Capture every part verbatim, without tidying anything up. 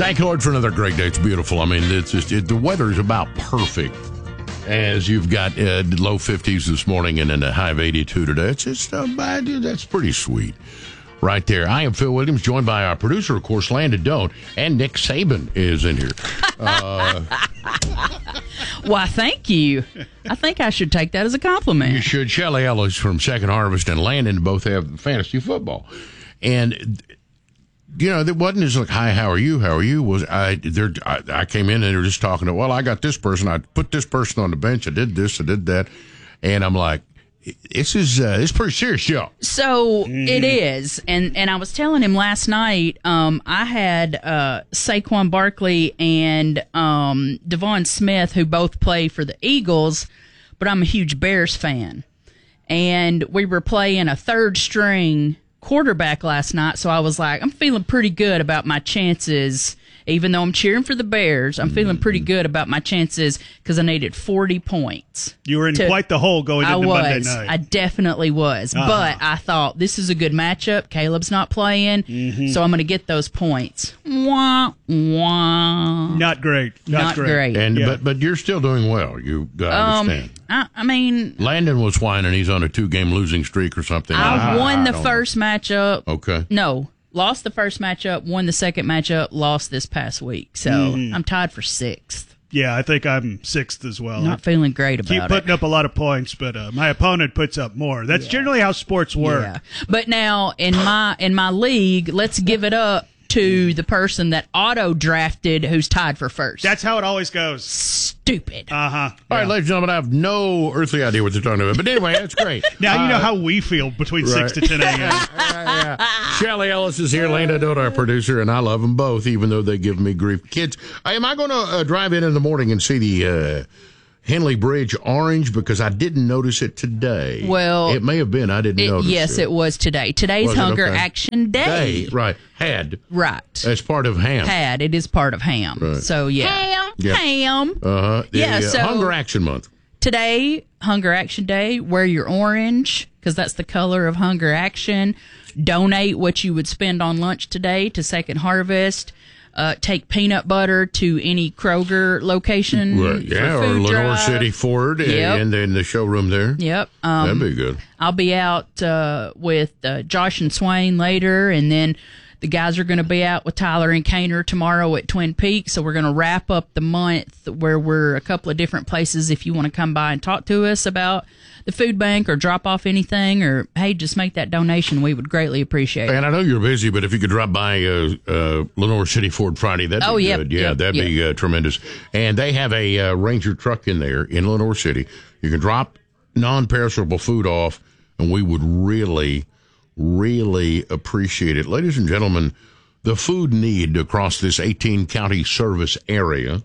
Thank you, Lord, for another great day. It's beautiful. I mean, it's just it, the weather is about perfect. As you've got uh, low fifties this morning and then a high of eighty-two today. It's just uh, bad. That's pretty sweet. Right there. I am Phil Williams, joined by our producer, of course, Landon Doan, and Nick Saban is in here. Uh, Why, thank you. I think I should take that as a compliment. You should. Shelly Ellis from Second Harvest and Landon both have fantasy football. And, you know, it wasn't just like, hi, how are you? How are you? Was I, there, I, I came in and they were just talking to, well, I got this person. I put this person on the bench. I did this. I did that. And I'm like, This is uh, it's pretty serious, y'all. So mm. it is, and and I was telling him last night. Um, I had uh, Saquon Barkley and um, Devon Smith, who both play for the Eagles, but I'm a huge Bears fan, and we were playing a third string quarterback last night. So I was like, I'm feeling pretty good about my chances. Even though I'm cheering for the Bears, I'm feeling pretty good about my chances because I needed forty points. You were in to, quite the hole going into I was, Monday night. I definitely was. Uh-huh. But I thought, this is a good matchup. Caleb's not playing, mm-hmm. so I'm going to get those points. Wah, wah. Not great. Not, not great. great. And yeah. But but you're still doing well. You got to um, understand. I, I mean... Landon was whining. He's on a two-game losing streak or something. I, I won I, the I first know. matchup. Okay. No. Lost the first matchup, won the second matchup, lost this past week. So mm. I'm tied for sixth. Yeah, I think I'm sixth as well. Not I feeling great about it. Keep putting it. up a lot of points, but uh, my opponent puts up more. That's yeah. generally how sports work. Yeah. But now in my in my league, let's give it up to the person that auto drafted who's tied for first. That's how it always goes. Stupid. Uh huh. All yeah. right, ladies and gentlemen, I have no earthly idea what they're talking about. But anyway, that's great. Now uh, you know how we feel between right. six to ten a.m. uh, yeah. Shelly Ellis is here, Landon Doan, our producer, and I love them both, even though they give me grief. Kids, am I going to uh, drive in in the morning and see the uh, Henley Bridge orange? Because I didn't notice it today. Well, it may have been. I didn't it, notice yes, it. it was today. Today's was Hunger okay? Action Day. Day. Right. Had. Right. As part of ham. Had. It is part of ham. Right. So, yeah. Ham. Yeah. Ham. Uh-huh. The, yeah, uh, so Hunger Action Month. Today, Hunger Action Day, wear your orange because that's the color of Hunger Action. Donate what you would spend on lunch today to Second Harvest. Uh, take peanut butter to any Kroger location. Right. Yeah, or Lenore drive. City Ford yep. and then the showroom there. Yep. Um, That'd be good. I'll be out uh, with uh, Josh and Swain later, and then the guys are going to be out with Tyler and Kaner tomorrow at Twin Peaks. So we're going to wrap up the month where we're a couple of different places if you want to come by and talk to us about the food bank or drop off anything, or, hey, just make that donation. We would greatly appreciate it. And I know you're busy, but if you could drop by uh, uh, Lenore City Ford Friday, that'd oh, be yep, good. Yeah, yep, that'd yep. be uh, tremendous. And they have a uh, Ranger truck in there in Lenore City. You can drop non-perishable food off, and we would really, really appreciate it. Ladies and gentlemen, the food need across this eighteen-county service area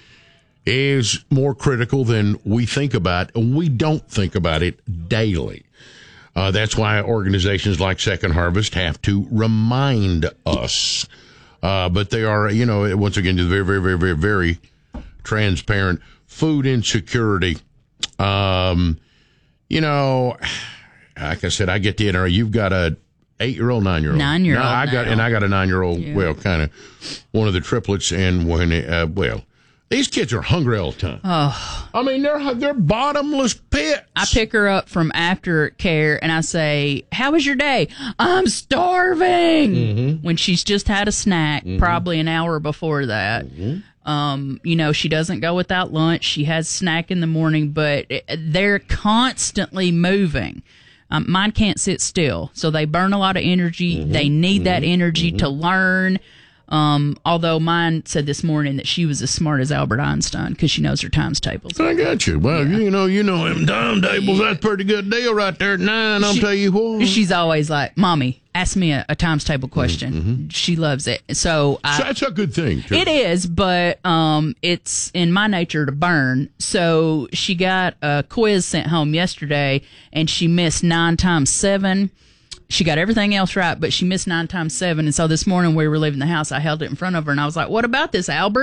is more critical than we think about, and we don't think about it daily. Uh, that's why organizations like Second Harvest have to remind us. Uh, but they are, you know, once again, very, very, very, very, very transparent. Food insecurity. Um, you know, like I said, I get the N R A. You've got a eight-year-old, nine-year-old. Nine-year-old. No, I got, now. and I got a nine-year-old. Yeah. Well, kind of one of the triplets, and when, uh, well. These kids are hungry all the time. Oh. I mean, they're they're bottomless pits. I pick her up from aftercare and I say, how was your day? I'm starving. Mm-hmm. When she's just had a snack, mm-hmm. probably an hour before that. Mm-hmm. Um, you know, she doesn't go without lunch. She has snack in the morning, but they're constantly moving. Um, mine can't sit still, so they burn a lot of energy. Mm-hmm. They need mm-hmm. that energy mm-hmm. to learn. Um, although mine said this morning that she was as smart as Albert Einstein because she knows her times tables. I got you. Well, yeah. you know, you know them time tables. That's a pretty good deal right there at nine. I'll she, tell you what. She's always like, "Mommy, ask me a, a times table question." Mm-hmm. She loves it. So, I, so that's a good thing, too. It is, but um, it's in my nature to burn. So she got a quiz sent home yesterday, and she missed nine times seven. She got everything else right, but she missed nine times seven. And so this morning we were leaving the house. I held it in front of her, and I was like, what about this, Albert?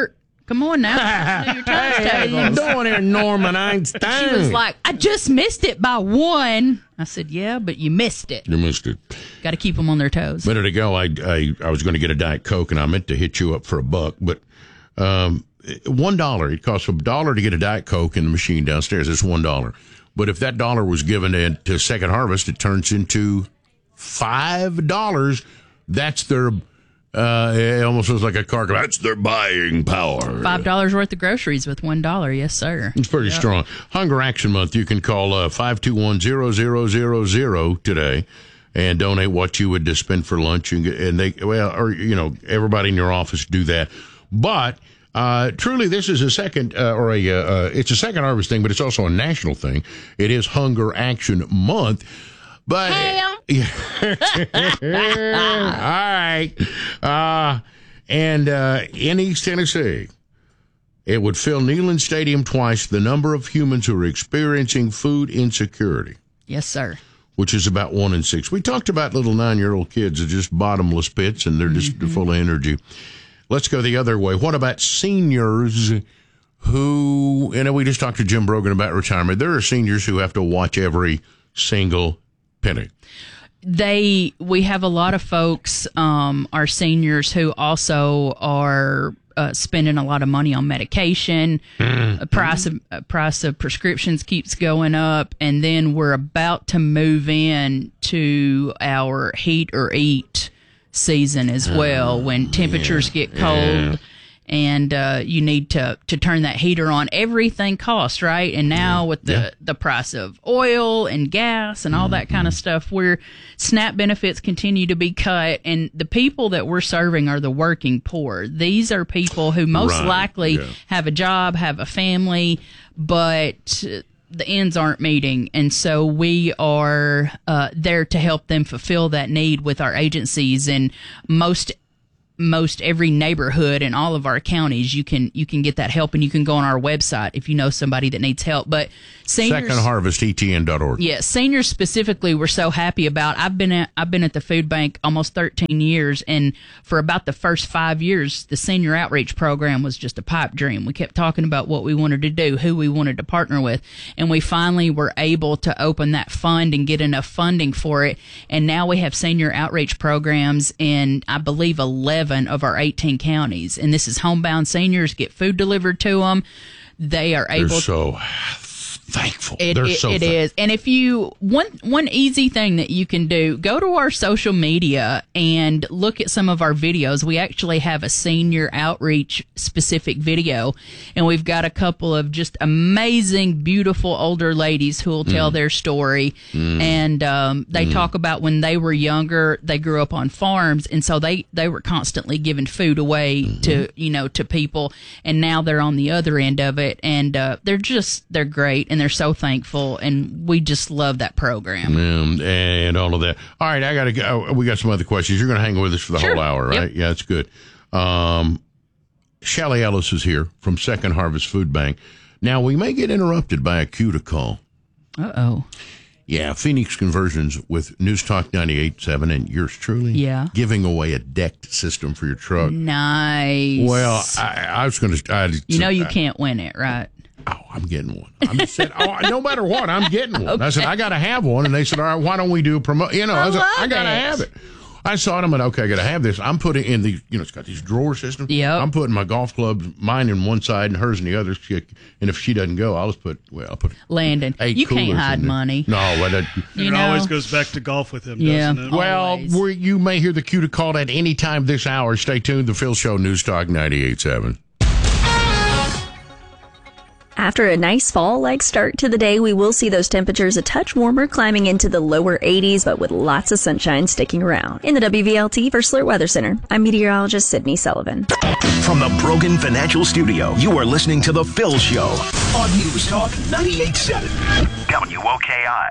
Come on now. Do your times Hey, how you tables. doing here, Norman Einstein? She was like, I just missed it by one. I said, yeah, but you missed it. You missed it. Got to keep them on their toes. A minute ago, I, I, I was going to get a Diet Coke, and I meant to hit you up for a buck, but um, one dollar. It costs a dollar to get a Diet Coke in the machine downstairs. It's one dollar. But if that dollar was given to, to Second Harvest, it turns into five dollars. That's their. Uh, it almost looks like a car. That's their buying power. Five dollars worth of groceries with one dollar. Yes, sir. It's pretty Yep. strong. Hunger Action Month. You can call uh, five two one, zero zero zero zero today and donate what you would uh, spend for lunch. And, and they, well, or, you know, everybody in your office do that. But uh, truly, this is a second, uh, or a, uh, uh, it's a Second Harvest thing, but it's also a national thing. It is Hunger Action Month. But, yeah. All right. Uh, and uh, in East Tennessee, it would fill Neyland Stadium twice the number of humans who are experiencing food insecurity, Yes, sir. which is about one in six. We talked about little nine-year-old kids that are just bottomless pits, and they're just Mm-hmm. full of energy. Let's go the other way. What about seniors who, and we just talked to Jim Brogan about retirement. There are seniors who have to watch every single penny. They, we have a lot of folks, um, our seniors who also are uh, spending a lot of money on medication. The price of uh, price of prescriptions keeps going up, and then we're about to move in to our heat or eat season as well, when temperatures get cold. And uh, you need to, to turn that heater on. Everything costs, right? And now with the, Yeah. the price of oil and gas and all that kind of stuff, where SNAP benefits continue to be cut, and the people that we're serving are the working poor. These are people who most Right, likely yeah. have a job, have a family, but uh, the ends aren't meeting. And so we are uh, there to help them fulfill that need with our agencies. And most most every neighborhood in all of our counties, you can you can get that help, and you can go on our website if you know somebody that needs help. But seniors, second harvest E T N dot org. yeah, seniors specifically, we're so happy about. I've been at I've been at the food bank almost thirteen years, and for about the first five years, the senior outreach program was just a pipe dream. We kept talking about what we wanted to do, who we wanted to partner with, and we finally were able to open that fund and get enough funding for it. And now we have senior outreach programs in, I believe, eleven of our eighteen counties, and this is homebound seniors get food delivered to them. They are able. They're so thankful. It, They're it, so it thankful. is. And if you, one, one easy thing that you can do, go to our social media and look at some of our videos. We actually have a senior outreach specific video, and we've got a couple of just amazing, beautiful older ladies who will tell Mm. their story. And, um, they Mm. talk about when they were younger, they grew up on farms. And so they, they were constantly giving food away Mm-hmm. to, you know, to people. And now they're on the other end of it. And, uh, they're just, they're great. And they're so thankful, and we just love that program. Um, and all of that. All right, I got to go. We got some other questions. You're going to hang with us for the Sure. whole hour, right? Yep. Yeah, that's good. Um, Shelly Ellis is here from Second Harvest Food Bank. Now, we may get interrupted by a cue to call. Uh oh. Yeah, Phoenix Conversions with News Talk ninety-eight point seven and yours truly. Yeah. Giving away a decked system for your truck. Nice. Well, I, I was going to. you know you can't win it, right? Oh, I'm getting one. I just said, oh, no matter what, I'm getting one. I said, I got to have one. And they said, all right, why don't we do a promo? You know, I, I was like, love I got to it. have it. I saw it. I'm like, okay, I got to have this. I'm putting in the, you know, it's got these drawer systems. Yep. I'm putting my golf clubs, mine in one side and hers in the other. She- And if she doesn't go, I'll just put, well, I'll put Landon, eight you can't coolers hide in there. money. No, well, that, You it know? always goes back to golf with him, Yeah. doesn't it? well Always. we're, you may hear the cue to call at any time this hour. Stay tuned. The Phil Show, News Talk ninety-eight point seven. After a nice fall-like start to the day, we will see those temperatures a touch warmer, climbing into the lower eighties, but with lots of sunshine sticking around. In the W V L T First Alert Weather Center, I'm meteorologist Sydney Sullivan. From the Brogan Financial Studio, you are listening to The Phil Show on News Talk ninety-eight point seven W O K I.